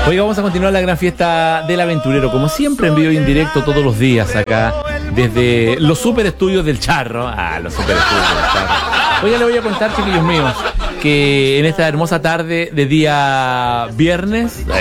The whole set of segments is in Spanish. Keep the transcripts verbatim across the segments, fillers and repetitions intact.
Hoy vamos a continuar la gran fiesta del aventurero, como siempre en vivo y en directo todos los días acá, desde los super estudios del Charro. Ah, los super estudios del Charro. Oiga, le voy a contar, chiquillos míos, que en esta hermosa tarde de día viernes, eh,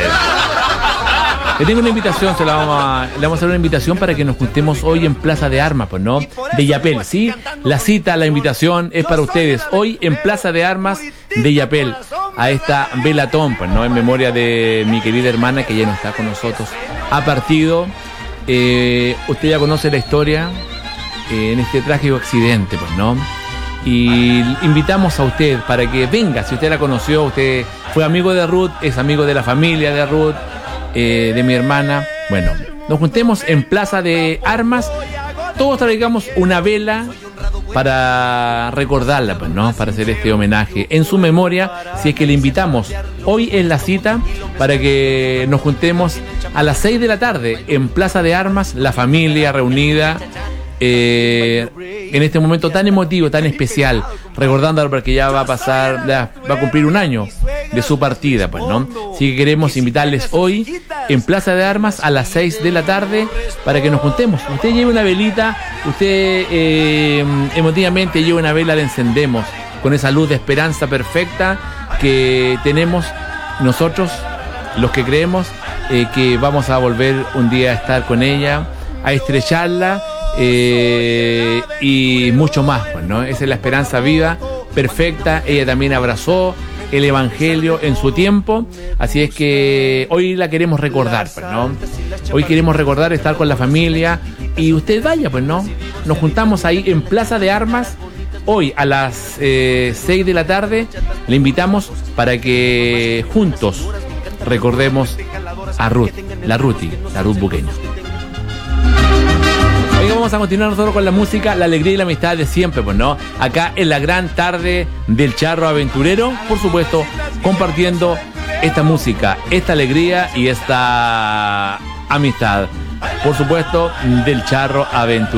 le tengo una invitación, se la vamos a, le vamos a hacer una invitación para que nos juntemos hoy en Plaza de Armas, pues, ¿no? De Yapel, ¿sí? La cita, la invitación es para ustedes, hoy en Plaza de Armas de Yapel, a esta velatón, pues, ¿no? En memoria de mi querida hermana que ya no está con nosotros, ha partido. Eh, usted ya conoce la historia eh, en este trágico accidente, pues, ¿no? Y invitamos a usted para que venga, si usted la conoció, usted fue amigo de Ruth, es amigo de la familia de Ruth, eh, de mi hermana. Bueno, nos juntemos en Plaza de Armas, todos traigamos una vela para recordarla, pues, ¿no? Para hacer este homenaje en su memoria, si es que le invitamos. Hoy es la cita para que nos juntemos a las seis de la tarde en Plaza de Armas, la familia reunida, eh, en este momento tan emotivo, tan especial, recordándolo porque ya va a pasar, ya va a cumplir un año de su partida, pues, ¿no? Así que queremos invitarles hoy en Plaza de Armas a las seis de la tarde para que nos juntemos. Usted lleve una velita, usted eh, emotivamente lleve una vela, la encendemos con esa luz de esperanza perfecta que tenemos nosotros, los que creemos eh, que vamos a volver un día a estar con ella, a estrecharla, eh, y mucho más, pues, ¿no? Esa es la esperanza viva, perfecta. Ella también abrazó el evangelio en su tiempo, así es que hoy la queremos recordar, pues, ¿no? Hoy queremos recordar estar con la familia y usted vaya, pues, ¿no? Nos juntamos ahí en Plaza de Armas hoy a las eh, seis de la tarde. Le invitamos para que juntos recordemos a Ruth, la Ruti, la Ruth Buqueño. Hoy vamos a continuar nosotros con la música, la alegría y la amistad de siempre, pues, ¿no? Acá en la gran tarde del Charro Aventurero, por supuesto, compartiendo esta música, esta alegría y esta amistad, por supuesto, del Charro Aventurero.